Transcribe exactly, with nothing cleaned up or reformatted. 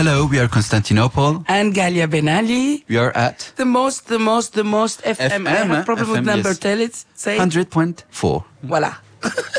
Hello, we are Constantinople. And Galia Ben Ali. We are at The most, the most, the most F M. F M, I have a problem F M, with number. yes. Tell it. Say. one hundred point four. Voila.